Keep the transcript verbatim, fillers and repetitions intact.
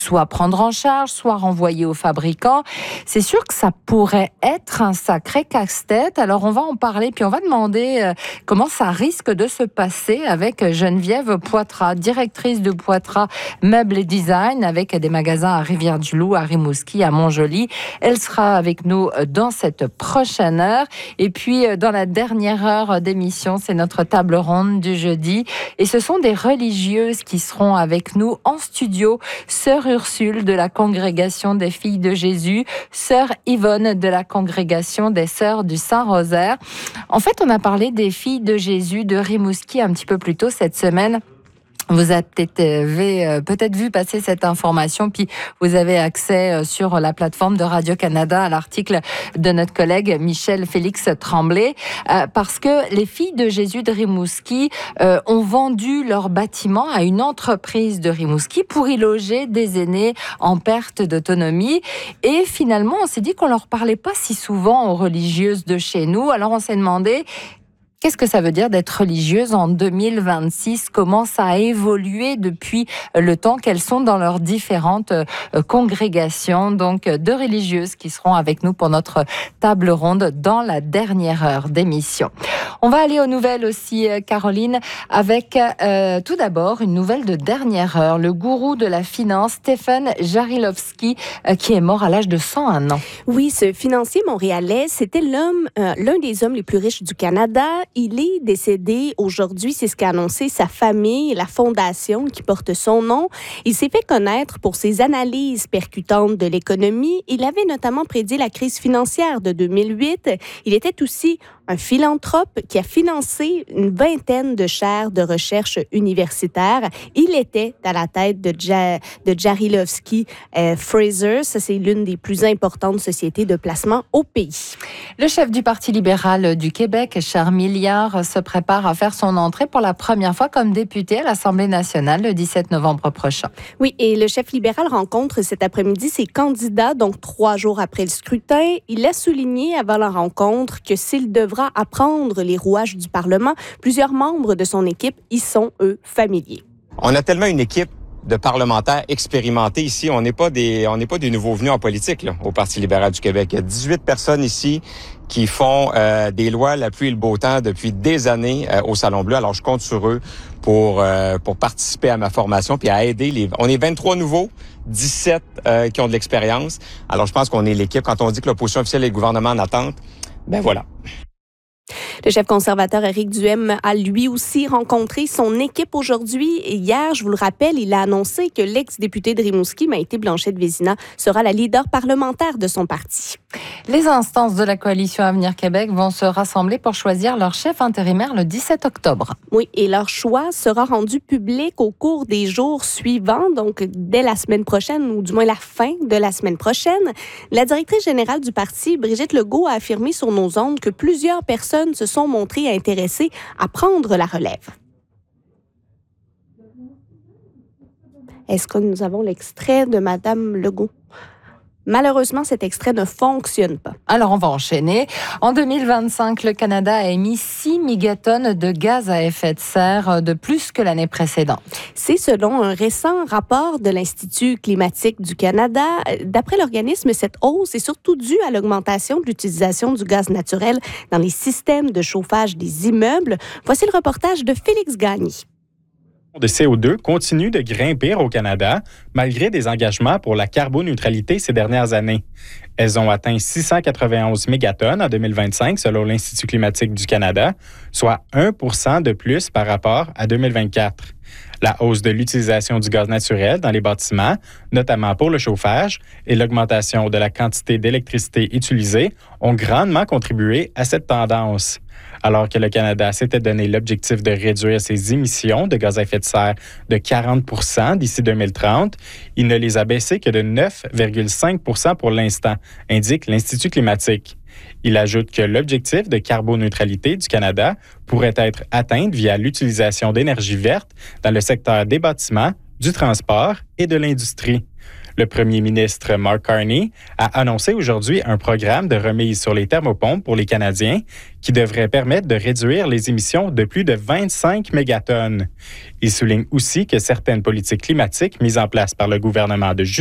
soit prendre en charge, soit renvoyer aux fabricants. C'est sûr que ça pourrait être un sacré casse-tête. Alors, on va en parler, puis on va demander euh, comment ça risque de se passer avec Geneviève Poitras, directrice de Poitras Meubles et Design, avec des magasins à Rivière-du-Loup, à Rimouski, à Montjoly. Elle sera avec nous dans cette prochaine heure. Et puis, dans la dernière heure d'émission, c'est notre table ronde du jeudi. Et ce sont des religieuses qui seront avec nous en studio. Sœur Ursule de la Congrégation des Filles de Jésus, Sœur Yvonne de la Congrégation des Sœurs du Saint-Rosaire. En fait, on a parlé des Filles de Jésus de Rimouski un petit peu plus tôt cette semaine. Vous avez peut-être, peut-être vu passer cette information, puis vous avez accès sur la plateforme de Radio-Canada à l'article de notre collègue Michel Félix Tremblay, euh, parce que les Filles de Jésus de Rimouski euh, ont vendu leur bâtiment à une entreprise de Rimouski pour y loger des aînés en perte d'autonomie. Et finalement, on s'est dit qu'on leur parlait pas si souvent aux religieuses de chez nous. Alors on s'est demandé... Qu'est-ce que ça veut dire d'être religieuse en deux mille vingt-six? Comment ça a évolué depuis le temps qu'elles sont dans leurs différentes congrégations? Donc, deux religieuses qui seront avec nous pour notre table ronde dans la dernière heure d'émission. On va aller aux nouvelles aussi, Caroline, avec euh, tout d'abord une nouvelle de dernière heure. Le gourou de la finance, Stephen Jarilovsky, euh, qui est mort à l'âge de cent un ans. Oui, ce financier montréalais, c'était l'homme, euh, l'un des hommes les plus riches du Canada. Il est décédé aujourd'hui, c'est ce qu'a annoncé sa famille, la fondation qui porte son nom. Il s'est fait connaître pour ses analyses percutantes de l'économie. Il avait notamment prédit la crise financière de deux mille huit. Il était aussi un philanthrope qui a financé une vingtaine de chaires de recherche universitaires. Il était à la tête de, ja- de Jarilovsky euh, Fraser. Ça, c'est l'une des plus importantes sociétés de placement au pays. Le chef du Parti libéral du Québec, Charles Milliard, se prépare à faire son entrée pour la première fois comme député à l'Assemblée nationale le dix-sept novembre prochain. Oui, et le chef libéral rencontre cet après-midi ses candidats, donc trois jours après le scrutin. Il a souligné avant la rencontre que s'il devra apprendre les rouages du Parlement, plusieurs membres de son équipe y sont, eux, familiers. On a tellement une équipe de parlementaires expérimentés ici. On n'est pas des, on n'est pas des nouveaux venus en politique là, au Parti libéral du Québec. Il y a dix-huit personnes ici qui font euh, des lois la pluie et le beau temps depuis des années euh, au Salon Bleu. Alors je compte sur eux pour euh, pour participer à ma formation puis à aider les. On est vingt-trois nouveaux, dix-sept euh, qui ont de l'expérience. Alors je pense qu'on est l'équipe. Quand on dit que l'opposition officielle et le gouvernement en attente, ben voilà. Le chef conservateur Éric Duhaime a lui aussi rencontré son équipe aujourd'hui. Et hier, je vous le rappelle, il a annoncé que l'ex-député de Rimouski, Maïté Blanchet-Vézina, sera la leader parlementaire de son parti. Les instances de la Coalition Avenir Québec vont se rassembler pour choisir leur chef intérimaire le dix-sept octobre. Oui, et leur choix sera rendu public au cours des jours suivants, donc dès la semaine prochaine, ou du moins la fin de la semaine prochaine. La directrice générale du parti, Brigitte Legault, a affirmé sur nos ondes que plusieurs personnes se sont montrées intéressées à prendre la relève. Est-ce que nous avons l'extrait de Madame Legault? Malheureusement, cet extrait ne fonctionne pas. Alors, on va enchaîner. En deux mille vingt-cinq, le Canada a émis six mégatonnes de gaz à effet de serre de plus que l'année précédente. C'est selon un récent rapport de l'Institut climatique du Canada. D'après l'organisme, cette hausse est surtout due à l'augmentation de l'utilisation du gaz naturel dans les systèmes de chauffage des immeubles. Voici le reportage de Félix Gagné. De C O deux continue de grimper au Canada malgré des engagements pour la carboneutralité ces dernières années. Elles ont atteint six cent quatre-vingt-onze mégatonnes en deux mille vingt-cinq selon l'Institut climatique du Canada, soit un pour cent de plus par rapport à deux mille vingt-quatre. La hausse de l'utilisation du gaz naturel dans les bâtiments, notamment pour le chauffage, et l'augmentation de la quantité d'électricité utilisée ont grandement contribué à cette tendance. Alors que le Canada s'était donné l'objectif de réduire ses émissions de gaz à effet de serre de quarante pour cent d'ici deux mille trente, il ne les a baissées que de neuf virgule cinq pour cent pour l'instant, indique l'Institut climatique. Il ajoute que l'objectif de carboneutralité du Canada pourrait être atteint via l'utilisation d'énergie verte dans le secteur des bâtiments, du transport et de l'industrie. Le premier ministre Mark Carney a annoncé aujourd'hui un programme de remise sur les thermopompes pour les Canadiens qui devrait permettre de réduire les émissions de plus de vingt-cinq mégatonnes. Il souligne aussi que certaines politiques climatiques mises en place par le gouvernement de